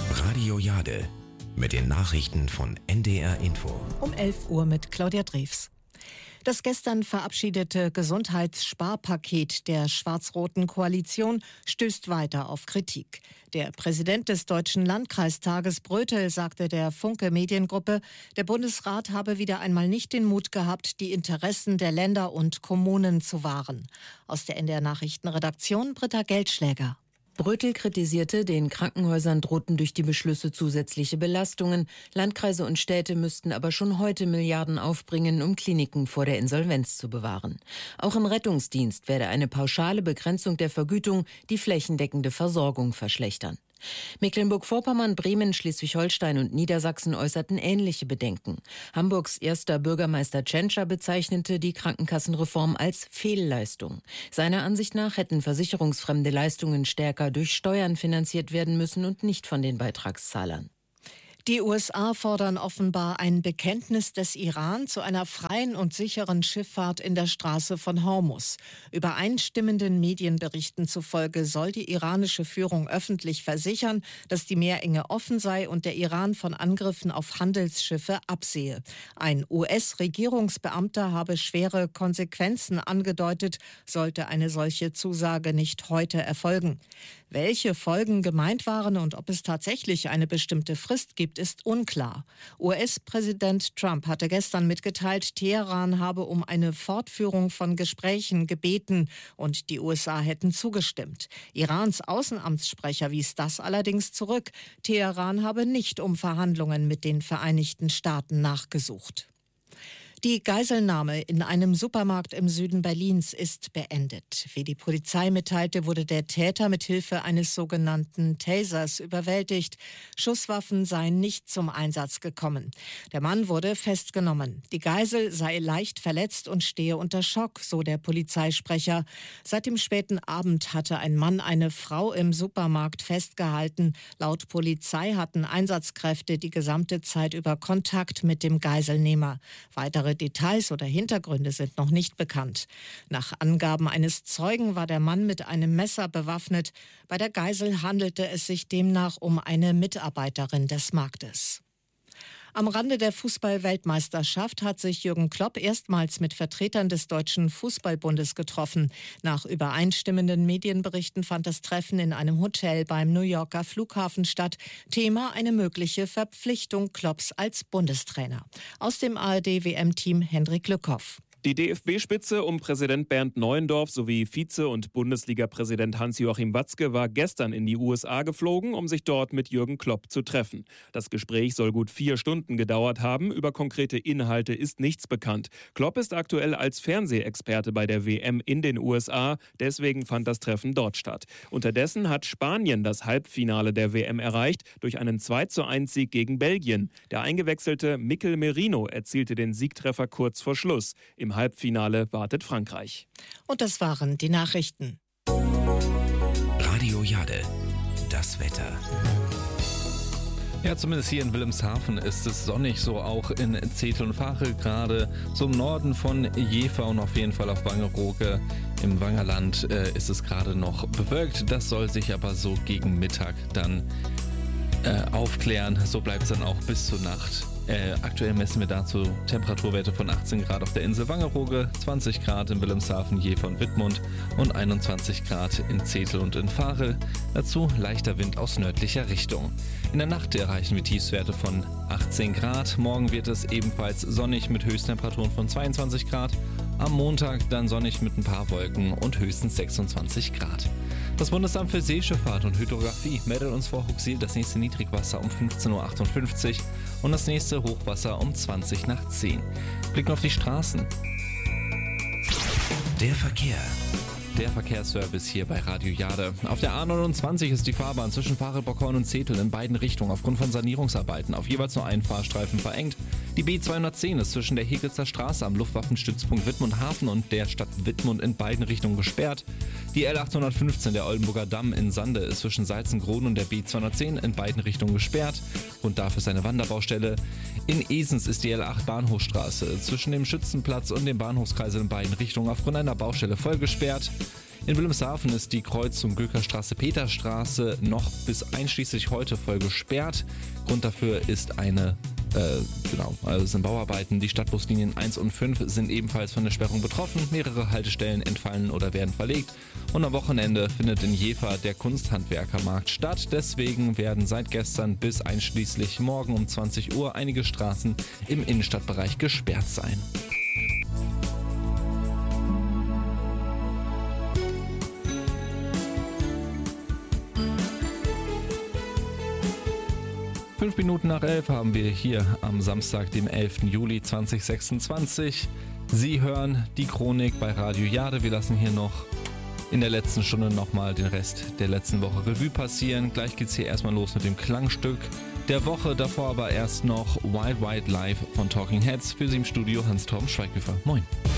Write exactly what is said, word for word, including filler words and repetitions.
Radio Jade mit den Nachrichten von N D R Info. Um elf Uhr mit Claudia Drews. Das gestern verabschiedete Gesundheitssparpaket der schwarz-roten Koalition stößt weiter auf Kritik. Der Präsident des Deutschen Landkreistages Brötel sagte der Funke Mediengruppe, der Bundesrat habe wieder einmal nicht den Mut gehabt, die Interessen der Länder und Kommunen zu wahren. Aus der N D R Nachrichtenredaktion Britta Geldschläger. Brötel kritisierte, den Krankenhäusern drohten durch die Beschlüsse zusätzliche Belastungen. Landkreise und Städte müssten aber schon heute Milliarden aufbringen, um Kliniken vor der Insolvenz zu bewahren. Auch im Rettungsdienst werde eine pauschale Begrenzung der Vergütung die flächendeckende Versorgung verschlechtern. Mecklenburg-Vorpommern, Bremen, Schleswig-Holstein und Niedersachsen äußerten ähnliche Bedenken. Hamburgs erster Bürgermeister Tschentscher bezeichnete die Krankenkassenreform als Fehlleistung. Seiner Ansicht nach hätten versicherungsfremde Leistungen stärker durch Steuern finanziert werden müssen und nicht von den Beitragszahlern. Die U S A fordern offenbar ein Bekenntnis des Iran zu einer freien und sicheren Schifffahrt in der Straße von Hormuz. Übereinstimmenden Medienberichten zufolge soll die iranische Führung öffentlich versichern, dass die Meerenge offen sei und der Iran von Angriffen auf Handelsschiffe absehe. Ein U S-Regierungsbeamter habe schwere Konsequenzen angedeutet, sollte eine solche Zusage nicht heute erfolgen. Welche Folgen gemeint waren und ob es tatsächlich eine bestimmte Frist gibt, ist unklar. U S-Präsident Trump hatte gestern mitgeteilt, Teheran habe um eine Fortführung von Gesprächen gebeten und die U S A hätten zugestimmt. Irans Außenamtssprecher wies das allerdings zurück. Teheran habe nicht um Verhandlungen mit den Vereinigten Staaten nachgesucht. Die Geiselnahme in einem Supermarkt im Süden Berlins ist beendet. Wie die Polizei mitteilte, wurde der Täter mit Hilfe eines sogenannten Tasers überwältigt. Schusswaffen seien nicht zum Einsatz gekommen. Der Mann wurde festgenommen. Die Geisel sei leicht verletzt und stehe unter Schock, so der Polizeisprecher. Seit dem späten Abend hatte ein Mann eine Frau im Supermarkt festgehalten. Laut Polizei hatten Einsatzkräfte die gesamte Zeit über Kontakt mit dem Geiselnehmer. Weitere Details oder Hintergründe sind noch nicht bekannt. Nach Angaben eines Zeugen war der Mann mit einem Messer bewaffnet. Bei der Geisel handelte es sich demnach um eine Mitarbeiterin des Marktes. Am Rande der Fußball-Weltmeisterschaft hat sich Jürgen Klopp erstmals mit Vertretern des Deutschen Fußballbundes getroffen. Nach übereinstimmenden Medienberichten fand das Treffen in einem Hotel beim New Yorker Flughafen statt. Thema eine mögliche Verpflichtung Klopps als Bundestrainer. Aus dem A R D-W M-Team Hendrik Lückhoff. Die D F B-Spitze um Präsident Bernd Neuendorf sowie Vize- und Bundesliga-Präsident Hans-Joachim Watzke war gestern in die U S A geflogen, um sich dort mit Jürgen Klopp zu treffen. Das Gespräch soll gut vier Stunden gedauert haben. Über konkrete Inhalte ist nichts bekannt. Klopp ist aktuell als Fernsehexperte bei der W M in den U S A. Deswegen fand das Treffen dort statt. Unterdessen hat Spanien das Halbfinale der W M erreicht durch einen zwei zu eins Sieg gegen Belgien. Der eingewechselte Mikel Merino erzielte den Siegtreffer kurz vor Schluss. Im Im Halbfinale wartet Frankreich. Und das waren die Nachrichten. Radio Jade, das Wetter. Ja, zumindest hier in Wilhelmshaven ist es sonnig, so auch in Zetel und Fachel, gerade zum Norden von Jever und auf jeden Fall auf Wangerooge. Im Wangerland äh, ist es gerade noch bewölkt, das soll sich aber so gegen Mittag dann äh, aufklären. So bleibt es dann auch bis zur Nacht. Äh, aktuell messen wir dazu Temperaturwerte von achtzehn Grad auf der Insel Wangerooge, zwanzig Grad in Wilhelmshaven, Jever und Wittmund und einundzwanzig Grad in Zetel und in Fachel. Dazu leichter Wind aus nördlicher Richtung. In der Nacht erreichen wir Tiefstwerte von achtzehn Grad. Morgen wird es ebenfalls sonnig mit Höchsttemperaturen von zweiundzwanzig Grad. Am Montag dann sonnig mit ein paar Wolken und höchstens sechsundzwanzig Grad. Das Bundesamt für Seeschifffahrt und Hydrographie meldet uns vor Huxil das nächste Niedrigwasser um fünfzehn Uhr achtundfünfzig und das nächste Hochwasser um zwanzig nach zehn. Blicken auf die Straßen. Der Verkehr. Der Verkehrsservice hier bei Radio Jade. Auf der A neunundzwanzig ist die Fahrbahn zwischen Fahrenbockhorn und Zetel in beiden Richtungen aufgrund von Sanierungsarbeiten auf jeweils nur einen Fahrstreifen verengt. Die B zweihundertzehn ist zwischen der Hegelzer Straße am Luftwaffenstützpunkt Wittmund-Hafen und der Stadt Wittmund in beiden Richtungen gesperrt. Die L achthundertfünfzehn, der Oldenburger Damm in Sande, ist zwischen Salzengroden und der B zweihundertzehn in beiden Richtungen gesperrt. Grund dafür ist eine Wanderbaustelle. In Esens ist die L acht Bahnhofstraße zwischen dem Schützenplatz und dem Bahnhofskreisel in beiden Richtungen aufgrund einer Baustelle voll gesperrt. In Wilhelmshaven ist die Kreuzung Gökerstraße-Peterstraße noch bis einschließlich heute voll gesperrt. Grund dafür ist eine Äh, genau, also sind Bauarbeiten. Die Stadtbuslinien eins und fünf sind ebenfalls von der Sperrung betroffen. Mehrere Haltestellen entfallen oder werden verlegt. Und am Wochenende findet in Jever der Kunsthandwerkermarkt statt. Deswegen werden seit gestern bis einschließlich morgen um zwanzig Uhr einige Straßen im Innenstadtbereich gesperrt sein. Fünf Minuten nach elf haben wir hier am Samstag, dem elften Juli zweitausendsechsundzwanzig. Sie hören die Chronik bei Radio Jade. Wir lassen hier noch in der letzten Stunde nochmal den Rest der letzten Woche Revue passieren. Gleich geht's hier erstmal los mit dem Klangstück der Woche. Davor aber erst noch Wild Wild Live von Talking Heads. Für Sie im Studio Hans-Torben Schweighöfer. Moin.